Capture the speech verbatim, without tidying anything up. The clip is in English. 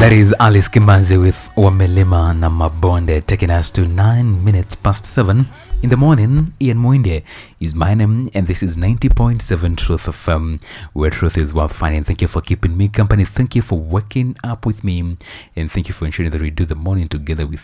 is Alice Kimanzi with Wamelima na Mabonde, taking us to nine minutes past seven in the morning. Ian Mwinde is my name, and this is ninety point seven Truth F M, where truth is worth finding. Thank you for keeping me company. Thank you for waking up with me, and thank you for ensuring that we do the morning together with